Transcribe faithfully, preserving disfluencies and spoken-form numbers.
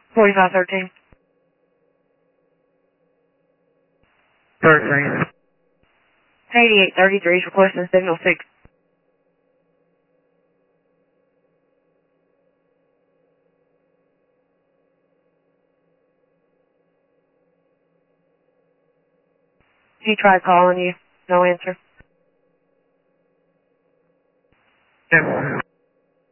forty-five thirteen. thirteen. eighty-eight thirty-three is requesting signal six. He tried calling you. No answer. Yeah.